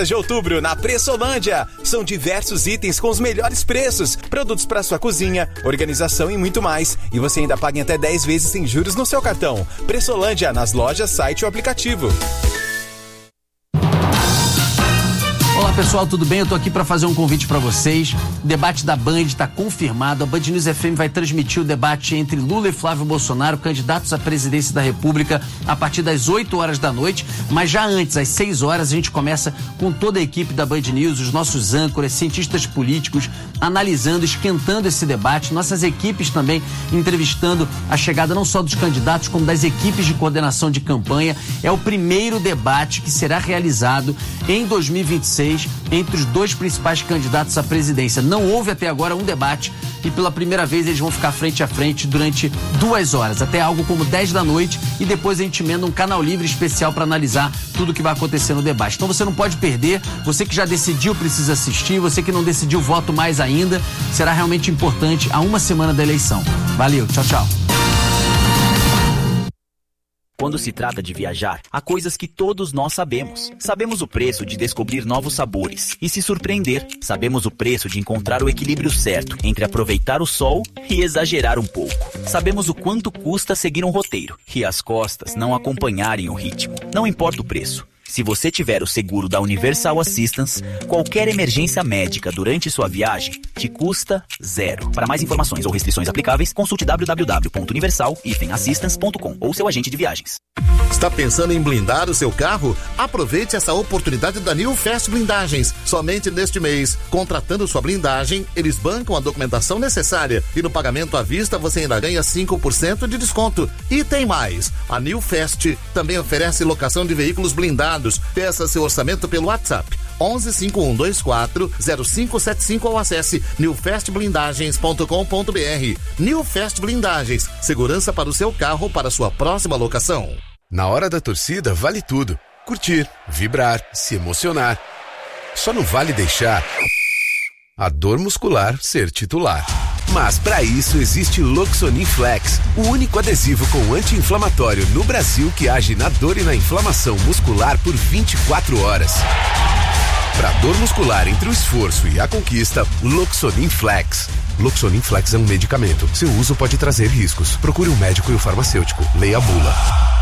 De outubro na Pressolândia. São diversos itens com os melhores preços, produtos para sua cozinha, organização e muito mais. E você ainda paga em até 10 vezes sem juros no seu cartão. Pressolândia, nas lojas, site ou aplicativo. Olá pessoal, tudo bem? Eu tô aqui para fazer um convite para vocês. O debate da Band está confirmado. A Band News FM vai transmitir o debate entre Lula e Flávio Bolsonaro, candidatos à presidência da República, a partir das 8 horas da noite. Mas já antes, às 6 horas, a gente começa com toda a equipe da Band News, os nossos âncoras, cientistas políticos, analisando, esquentando esse debate. Nossas equipes também entrevistando a chegada não só dos candidatos, como das equipes de coordenação de campanha. É o primeiro debate que será realizado em 2026 entre os dois principais candidatos à presidência. Não houve até agora um debate e pela primeira vez eles vão ficar frente a frente durante 2 horas, até algo como 10 da noite, e depois a gente emenda um canal livre especial para analisar tudo que vai acontecer no debate. Então você não pode perder, você que já decidiu precisa assistir, você que não decidiu voto mais ainda, será realmente importante a uma semana da eleição. Valeu, tchau, tchau. Quando se trata de viajar, há coisas que todos nós sabemos. Sabemos o preço de descobrir novos sabores e se surpreender. Sabemos o preço de encontrar o equilíbrio certo entre aproveitar o sol e exagerar um pouco. Sabemos o quanto custa seguir um roteiro e as costas não acompanharem o ritmo. Não importa o preço. Se você tiver o seguro da Universal Assistance, qualquer emergência médica durante sua viagem te custa 0. Para mais informações ou restrições aplicáveis, consulte www.universal-assistance.com ou seu agente de viagens. Está pensando em blindar o seu carro? Aproveite essa oportunidade da New Fast Blindagens. Somente neste mês, contratando sua blindagem, eles bancam a documentação necessária e no pagamento à vista você ainda ganha 5% de desconto. E tem mais, a New Fast também oferece locação de veículos blindados. Peça seu orçamento pelo WhatsApp 11 5124 0575 ou acesse newfastblindagens.com.br. New Fast Blindagens, segurança para o seu carro para sua próxima locação. Na hora da torcida vale tudo: curtir, vibrar, se emocionar. Só não vale deixar a dor muscular ser titular. Mas para isso existe Loxonin Flex, o único adesivo com anti-inflamatório no Brasil que age na dor e na inflamação muscular por 24 horas. Para dor muscular entre o esforço e a conquista, Loxonin Flex. Loxonin Flex é um medicamento. Seu uso pode trazer riscos. Procure um médico e o farmacêutico. Leia a bula.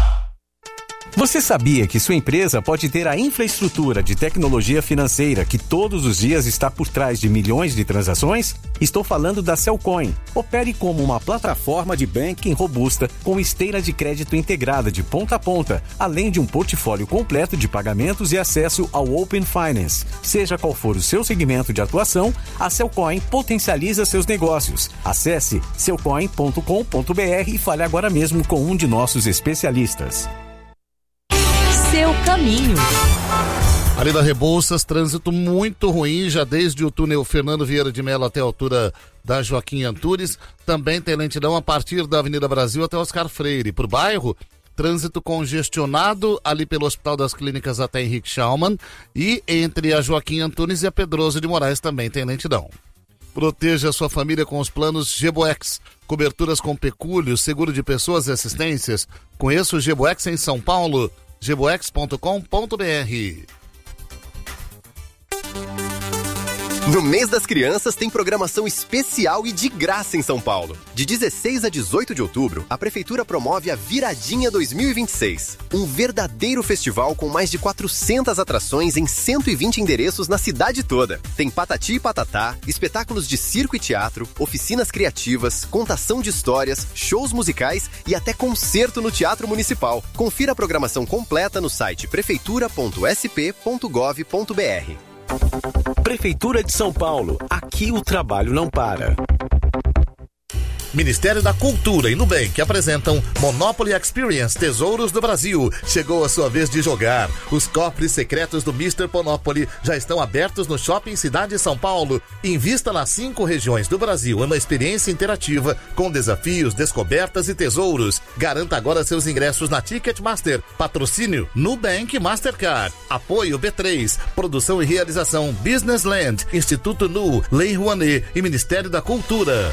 Você sabia que sua empresa pode ter a infraestrutura de tecnologia financeira que todos os dias está por trás de milhões de transações? Estou falando da Cellcoin. Opere como uma plataforma de banking robusta com esteira de crédito integrada de ponta a ponta, além de um portfólio completo de pagamentos e acesso ao Open Finance. Seja qual for o seu segmento de atuação, a Cellcoin potencializa seus negócios. Acesse cellcoin.com.br e fale agora mesmo com um de nossos especialistas. Seu caminho. Ali da Rebouças, trânsito muito ruim, já desde o túnel Fernando Vieira de Mello até a altura da Joaquim Antunes. Também tem lentidão a partir da Avenida Brasil até Oscar Freire. Por bairro, trânsito congestionado ali pelo Hospital das Clínicas até Henrique Schaumann. E entre a Joaquim Antunes e a Pedroso de Moraes também tem lentidão. Proteja a sua família com os planos Geboex. Coberturas com pecúlio, seguro de pessoas e assistências. Conheça o Geboex em São Paulo. geboex.com.br. No mês das crianças tem programação especial e de graça em São Paulo. De 16 a 18 de outubro, a Prefeitura promove a Viradinha 2026. Um verdadeiro festival com mais de 400 atrações em 120 endereços na cidade toda. Tem Patati e Patatá, espetáculos de circo e teatro, oficinas criativas, contação de histórias, shows musicais e até concerto no Teatro Municipal. Confira a programação completa no site prefeitura.sp.gov.br. Prefeitura de São Paulo. Aqui o trabalho não para. Ministério da Cultura e Nubank apresentam Monopoly Experience Tesouros do Brasil. Chegou a sua vez de jogar. Os cofres secretos do Mr. Monopoly já estão abertos no Shopping Cidade São Paulo. Invista nas 5 regiões do Brasil em uma experiência interativa com desafios, descobertas e tesouros. Garanta agora seus ingressos na Ticketmaster. Patrocínio Nubank Mastercard. Apoio B3. Produção e realização Businessland, Instituto Nu, Lei Rouanet e Ministério da Cultura.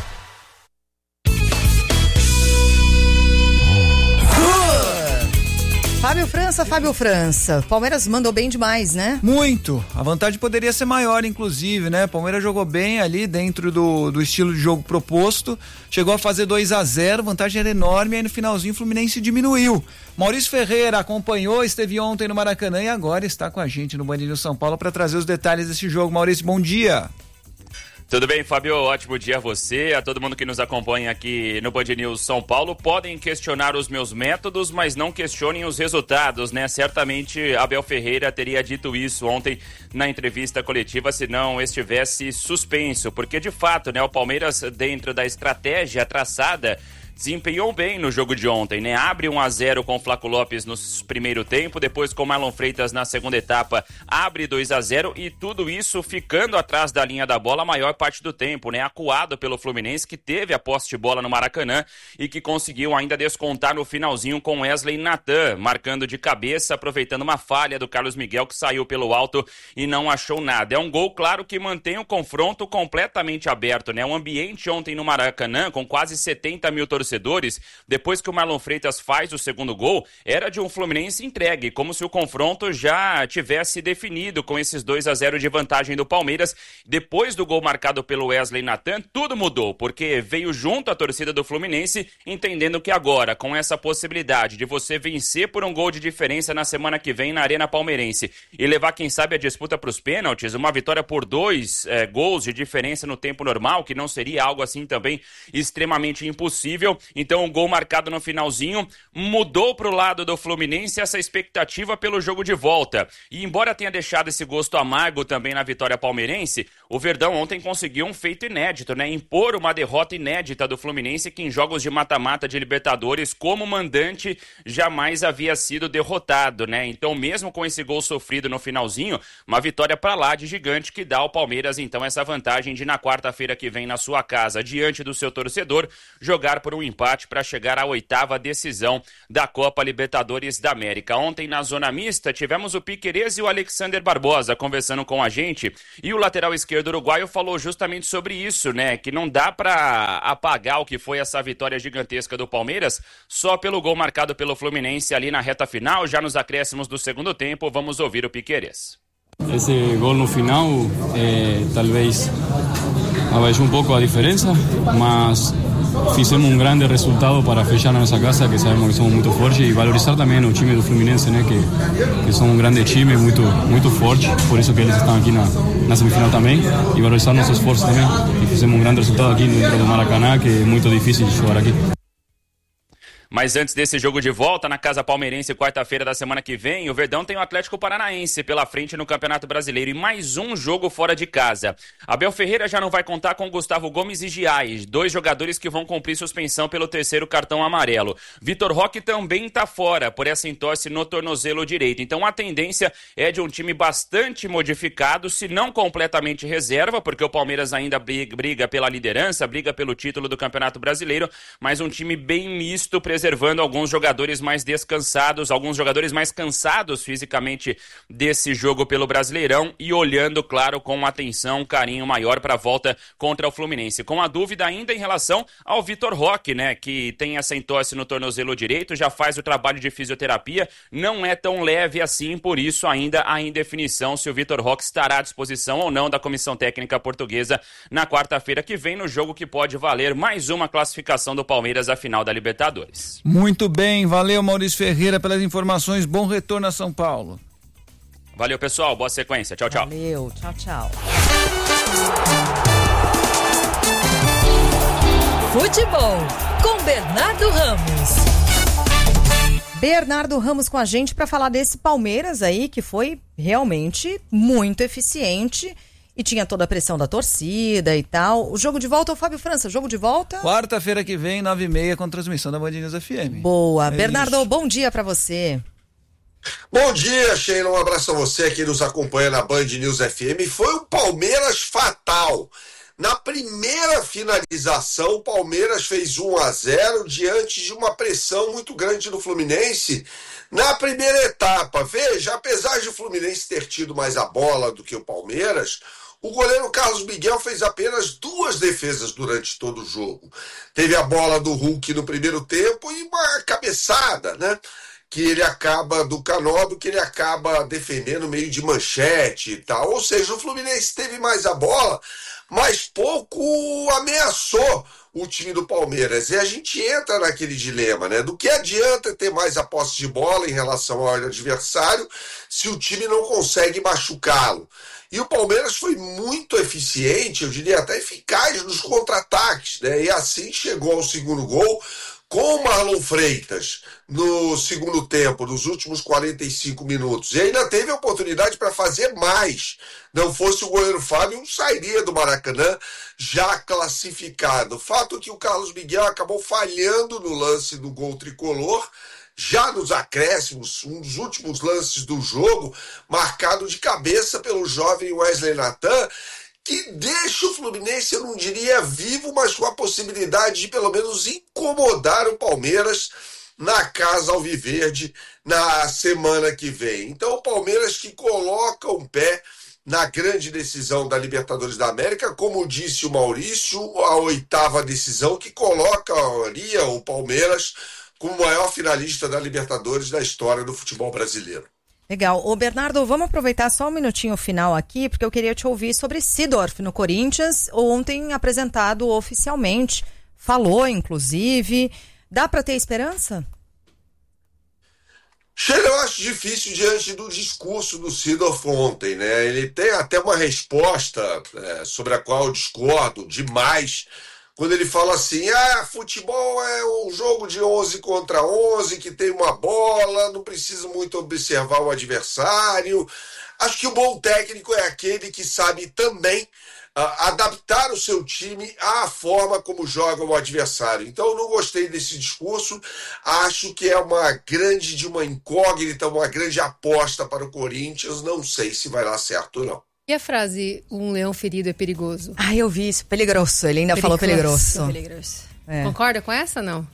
Fábio França. Palmeiras mandou bem demais, né? Muito. A vantagem poderia ser maior, inclusive, né? Palmeiras jogou bem ali dentro do estilo de jogo proposto. Chegou a fazer 2-0, vantagem era enorme, aí no finalzinho o Fluminense diminuiu. Maurício Ferreira acompanhou, esteve ontem no Maracanã e agora está com a gente no Band News São Paulo para trazer os detalhes desse jogo. Maurício, bom dia. Tudo bem, Fábio? Ótimo dia a você, a todo mundo que nos acompanha aqui no Band News São Paulo. Podem questionar os meus métodos, mas não questionem os resultados, né? Certamente Abel Ferreira teria dito isso ontem na entrevista coletiva se não estivesse suspenso, porque de fato, né, o Palmeiras, dentro da estratégia traçada, desempenhou bem no jogo de ontem, né? Abre 1-0 com o Flaco Lopes no primeiro tempo, depois com o Marlon Freitas na segunda etapa, abre 2-0 e tudo isso ficando atrás da linha da bola a maior parte do tempo, né? Acuado pelo Fluminense, que teve a posse de bola no Maracanã e que conseguiu ainda descontar no finalzinho com Wesley Natan, marcando de cabeça, aproveitando uma falha do Carlos Miguel, que saiu pelo alto e não achou nada. É um gol, claro, que mantém o confronto completamente aberto, né? O ambiente ontem no Maracanã, com quase 70 mil torcedores, depois que o Marlon Freitas faz o segundo gol, era de um Fluminense entregue, como se o confronto já tivesse definido com esses 2-0 de vantagem do Palmeiras. Depois do gol marcado pelo Wesley Natan, tudo mudou, porque veio junto a torcida do Fluminense, entendendo que agora, com essa possibilidade de você vencer por um gol de diferença na semana que vem na Arena Palmeirense e levar, quem sabe, a disputa para os pênaltis, uma vitória por 2 gols de diferença no tempo normal, que não seria algo assim também extremamente impossível. Então o gol marcado no finalzinho mudou pro lado do Fluminense essa expectativa pelo jogo de volta. E embora tenha deixado esse gosto amargo também na vitória palmeirense, o Verdão ontem conseguiu um feito inédito, né? Impor uma derrota inédita do Fluminense, que em jogos de mata-mata de Libertadores, como mandante, jamais havia sido derrotado, né? Então mesmo com esse gol sofrido no finalzinho, uma vitória pra lá de gigante que dá ao Palmeiras então essa vantagem de na quarta-feira que vem na sua casa, diante do seu torcedor, jogar por um empate para chegar à 8ª decisão da Copa Libertadores da América. Ontem na zona mista tivemos o Piquerez e o Alexander Barbosa conversando com a gente, e o lateral esquerdo uruguaio falou justamente sobre isso, né? Que não dá para apagar o que foi essa vitória gigantesca do Palmeiras só pelo gol marcado pelo Fluminense ali na reta final, já nos acréscimos do segundo tempo. Vamos ouvir o Piquerez. Esse gol no final talvez abaixou um pouco a diferença, mas fizemos um grande resultado para fechar na nossa casa, que sabemos que somos muito fortes, e valorizar também o time do Fluminense, né, que são um grande time, muito forte, por isso que eles estão aqui na semifinal também, e valorizar nosso esforço também, e fizemos um grande resultado aqui dentro do Maracanã, que é muito difícil de jogar aqui. Mas antes desse jogo de volta na Casa Palmeirense, quarta-feira da semana que vem, o Verdão tem o Atlético Paranaense pela frente no Campeonato Brasileiro e mais um jogo fora de casa. Abel Ferreira já não vai contar com Gustavo Gomes e Giais, 2 jogadores que vão cumprir suspensão pelo 3º cartão amarelo. Vitor Roque também está fora por essa entorse no tornozelo direito. Então a tendência é de um time bastante modificado, se não completamente reserva, porque o Palmeiras ainda briga pela liderança, briga pelo título do Campeonato Brasileiro, mas um time bem misto, preservando alguns jogadores mais descansados, alguns jogadores mais cansados fisicamente desse jogo pelo Brasileirão, e olhando, claro, com atenção, carinho maior para a volta contra o Fluminense. Com a dúvida ainda em relação ao Vitor Roque, né, que tem essa entorse no tornozelo direito, já faz o trabalho de fisioterapia, não é tão leve assim, por isso ainda há indefinição se o Vitor Roque estará à disposição ou não da comissão técnica portuguesa na quarta-feira que vem, no jogo que pode valer mais uma classificação do Palmeiras à final da Libertadores. Muito bem, valeu Maurício Ferreira pelas informações, bom retorno a São Paulo. Valeu, pessoal, boa sequência, tchau, tchau. Valeu, tchau, tchau. Futebol com Bernardo Ramos. Bernardo Ramos com a gente para falar desse Palmeiras aí, que foi realmente muito eficiente e tinha toda a pressão da torcida e tal. O jogo de volta, o Fábio França, jogo de volta? Quarta-feira que vem, 9h30, com transmissão da Band News FM. Boa. Bernardo, bom dia para você. Bom dia, Sheila, um abraço a você que nos acompanha na Band News FM. Foi um Palmeiras fatal. Na primeira finalização, o Palmeiras fez 1-0 diante de uma pressão muito grande do Fluminense na primeira etapa. Veja, apesar de o Fluminense ter tido mais a bola do que o Palmeiras, o goleiro Carlos Miguel fez apenas 2 defesas durante todo o jogo. Teve a bola do Hulk no primeiro tempo e uma cabeçada, né? que ele acaba defendendo meio de manchete e tal. Ou seja, o Fluminense teve mais a bola, mas pouco ameaçou o time do Palmeiras. E a gente entra naquele dilema, né? Do que adianta ter mais a posse de bola em relação ao adversário se o time não consegue machucá-lo? E o Palmeiras foi muito eficiente, eu diria até eficaz nos contra-ataques, né? E assim chegou ao segundo gol com o Marlon Freitas no segundo tempo, nos últimos 45 minutos. E ainda teve a oportunidade para fazer mais. Não fosse o goleiro Fábio, sairia do Maracanã já classificado. Fato que o Carlos Miguel acabou falhando no lance do gol tricolor, já nos acréscimos, um dos últimos lances do jogo, marcado de cabeça pelo jovem Wesley Nathan, que deixa o Fluminense, eu não diria vivo, mas com a possibilidade de pelo menos incomodar o Palmeiras na Casa Alviverde na semana que vem. Então o Palmeiras que coloca um pé na grande decisão da Libertadores da América, como disse o Maurício, a 8ª decisão que colocaria o Palmeiras como o maior finalista da Libertadores da história do futebol brasileiro. Legal. Ô Bernardo, vamos aproveitar só um minutinho final aqui, porque eu queria te ouvir sobre Seedorf no Corinthians, ontem apresentado oficialmente, falou inclusive. Dá para ter esperança? Sheila, eu acho difícil diante do discurso do Seedorf ontem, né? Ele tem até uma resposta sobre a qual eu discordo demais, quando ele fala assim, futebol é um jogo de 11 contra 11, que tem uma bola, não precisa muito observar o adversário. Acho que o bom técnico é aquele que sabe também adaptar o seu time à forma como joga o adversário. Então eu não gostei desse discurso, acho que é uma incógnita, uma grande aposta para o Corinthians, não sei se vai dar certo ou não. E a frase, um leão ferido é perigoso? Eu vi isso, peligroso, ele ainda falou peligroso. Concorda com essa, não?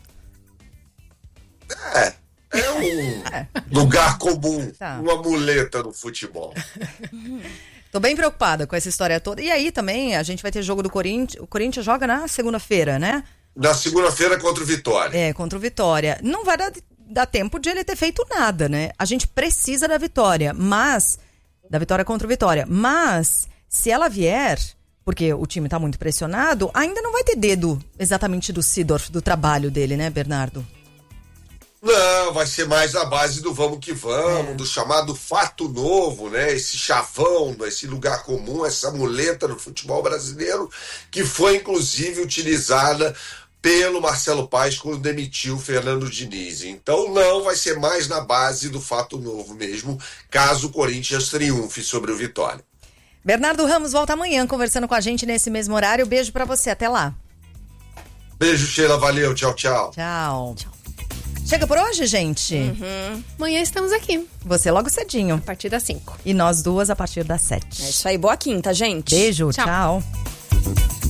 É um lugar comum, uma muleta no futebol. Tô bem preocupada com essa história toda. E aí também a gente vai ter jogo do Corinthians. O Corinthians joga na segunda-feira, né? Na segunda-feira contra o Vitória. Contra o Vitória. Não vai dar tempo de ele ter feito nada, né? A gente precisa da vitória, da vitória contra o Vitória. Mas, se ela vier, porque o time tá muito pressionado, ainda não vai ter dedo exatamente do Seedorf, do trabalho dele, né, Bernardo? Não, vai ser mais a base do vamos que vamos, do chamado fato novo, né? Esse chavão, esse lugar comum, essa muleta no futebol brasileiro, que foi inclusive utilizada pelo Marcelo Paes quando demitiu o Fernando Diniz. Então não, vai ser mais na base do fato novo mesmo, caso o Corinthians triunfe sobre o Vitória. Bernardo Ramos volta amanhã conversando com a gente nesse mesmo horário. Beijo pra você, até lá. Beijo, Sheila, valeu, tchau, tchau. Tchau. Chega por hoje, gente? Amanhã estamos aqui. Você logo cedinho. A partir das 5. E nós duas a partir das 7. É isso aí, boa quinta, gente. Beijo, tchau.